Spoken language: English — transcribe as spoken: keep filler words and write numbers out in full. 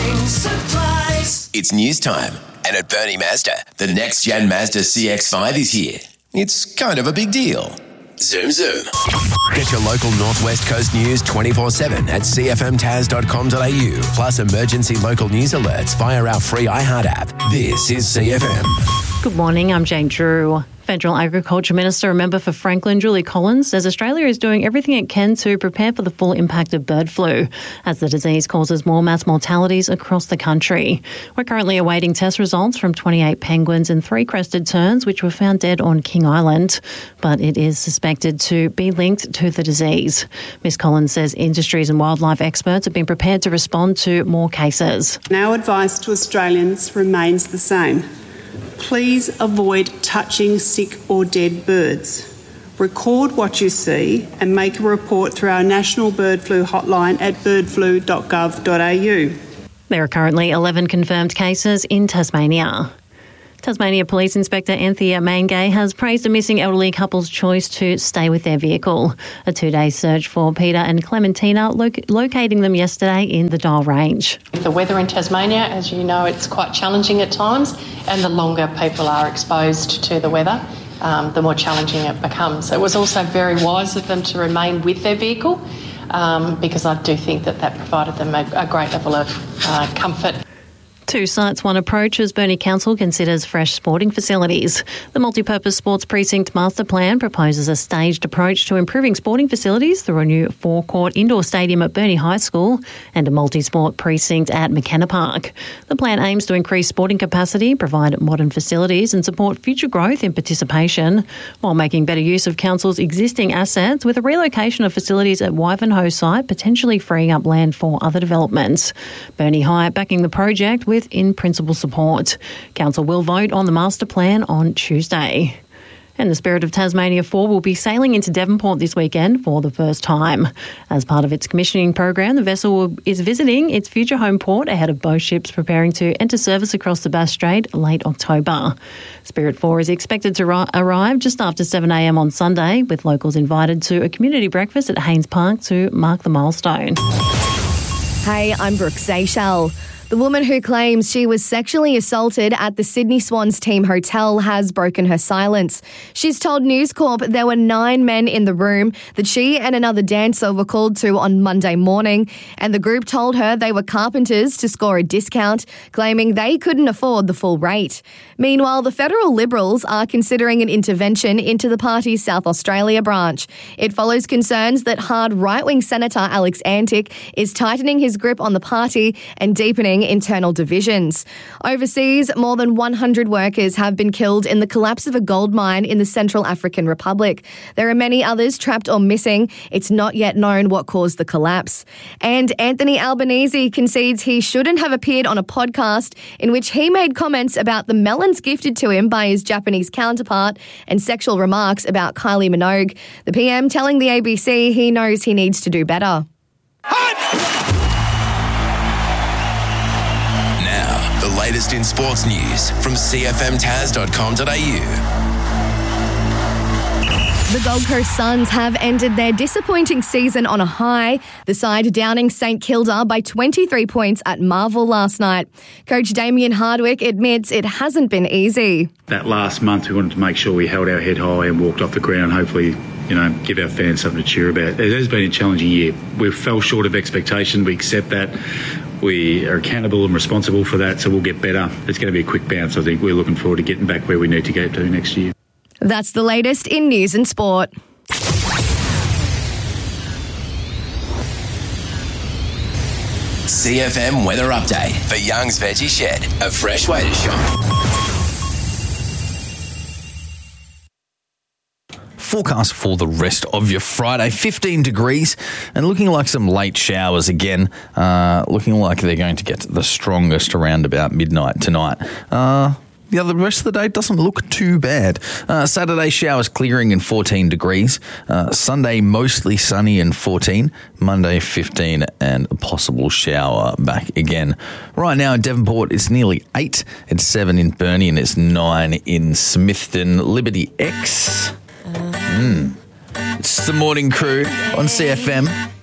Supplies. It's news time, and at Bernie Mazda, the next gen Mazda C X five is here. It's kind of a big deal. Zoom Zoom. Get your local Northwest Coast news twenty-four seven at c f m taz dot com dot a u, plus emergency local news alerts via our free iHeart app. This is C F M. Good morning, I'm Jane Drew. Federal Agriculture Minister and member for Franklin, Julie Collins, says Australia is doing everything it can to prepare for the full impact of bird flu, as the disease causes more mass mortalities across the country. We're currently awaiting test results from twenty-eight penguins and three crested terns, which were found dead on King Island, but it is suspected to be linked to the disease. Miz Collins says industries and wildlife experts have been prepared to respond to more cases. Our advice to Australians remains the same. Please avoid touching sick or dead birds. Record what you see and make a report through our national bird flu hotline at bird flu dot gov dot a u. There are currently eleven confirmed cases in Tasmania. Tasmania Police Inspector Anthea Mangay has praised a missing elderly couple's choice to stay with their vehicle. A two-day search for Peter and Clementina, lo- locating them yesterday in the Dial Range. The weather in Tasmania, as you know, it's quite challenging at times, and the longer people are exposed to the weather, um, the more challenging it becomes. It was also very wise of them to remain with their vehicle, um, because I do think that that provided them a, a great level of uh, comfort. Two sites, one approach as Burnie Council considers fresh sporting facilities. The Multipurpose Sports Precinct Master Plan proposes a staged approach to improving sporting facilities through a new four-court indoor stadium at Burnie High School and a multi-sport precinct at McKenna Park. The plan aims to increase sporting capacity, provide modern facilities and support future growth in participation, while making better use of Council's existing assets with a relocation of facilities at Wivenhoe site, potentially freeing up land for other developments. Burnie High backing the project with in-principle support. Council will vote on the master plan on Tuesday. And the Spirit of Tasmania four will be sailing into Devonport this weekend for the first time. As part of its commissioning program, the vessel is visiting its future home port ahead of both ships preparing to enter service across the Bass Strait late October. Spirit four is expected to ri- arrive just after seven a m on Sunday, with locals invited to a community breakfast at Haynes Park to mark the milestone. Hey, I'm Brooke Seychelles. The woman who claims she was sexually assaulted at the Sydney Swans team hotel has broken her silence. She's told News Corp there were nine men in the room that she and another dancer were called to on Monday morning, and the group told her they were carpenters to score a discount, claiming they couldn't afford the full rate. Meanwhile, the federal Liberals are considering an intervention into the party's South Australia branch. It follows concerns that hard right-wing Senator Alex Antic is tightening his grip on the party and deepening internal divisions. Overseas, more than one hundred workers have been killed in the collapse of a gold mine in the Central African Republic. There are many others trapped or missing. It's not yet known what caused the collapse. And Anthony Albanese concedes he shouldn't have appeared on a podcast in which he made comments about the melons gifted to him by his Japanese counterpart and sexual remarks about Kylie Minogue. The P M telling the A B C he knows he needs to do better. Now, the latest in sports news from c f m taz dot com dot a u. The Gold Coast Suns have ended their disappointing season on a high, the side downing St Kilda by twenty-three points at Marvel last night. Coach Damien Hardwick admits it hasn't been easy. That last month we wanted to make sure we held our head high and walked off the ground, hopefully, you know, give our fans something to cheer about. It has been a challenging year. We fell short of expectation. We accept that. We are accountable and responsible for that, so we'll get better. It's going to be a quick bounce, I think. We're looking forward to getting back where we need to get to next year. That's the latest in news and sport. C F M weather update for Young's Veggie Shed, a fresh way to shop. Forecast for the rest of your Friday, fifteen degrees and looking like some late showers again. Uh, looking like they're going to get the strongest around about midnight tonight. Uh, the other rest of the day doesn't look too bad. Uh, Saturday showers clearing and fourteen degrees. Uh, Sunday mostly sunny and fourteen. Monday fifteen and a possible shower back again. Right now in Devonport it's nearly eight. It's seven in Burnie and it's nine in Smithton. Liberty X. Mm. It's the morning crew on C F M.